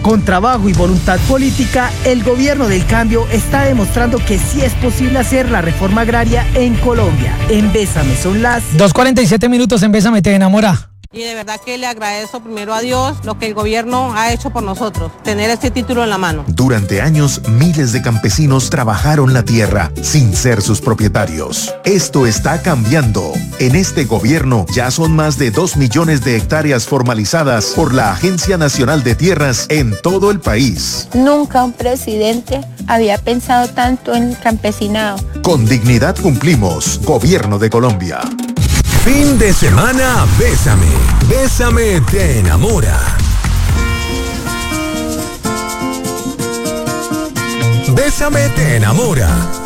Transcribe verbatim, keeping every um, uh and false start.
Con trabajo y voluntad política, el gobierno del cambio está demostrando que sí es posible hacer la reforma agraria en Colombia. En Bésame son las dos cuarenta y siete minutos en Bésame te enamora. Y de verdad que le agradezco primero a Dios lo que el gobierno ha hecho por nosotros, tener este título en la mano. Durante años, miles de campesinos trabajaron la tierra sin ser sus propietarios. Esto está cambiando. En este gobierno ya son más de dos millones de hectáreas formalizadas por la Agencia Nacional de Tierras en todo el país. Nunca un presidente había pensado tanto en el campesinado. Con dignidad cumplimos. Gobierno de Colombia. Fin de semana, Bésame. Bésame te enamora. Bésame te enamora.